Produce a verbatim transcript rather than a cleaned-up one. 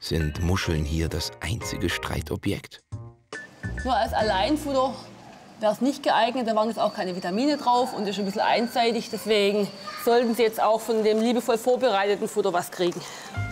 Sind Muscheln hier das einzige Streitobjekt? Nur als Alleinfutter wäre es nicht geeignet. Da waren jetzt auch keine Vitamine drauf und ist ein bisschen einseitig. Deswegen sollten Sie jetzt auch von dem liebevoll vorbereiteten Futter was kriegen.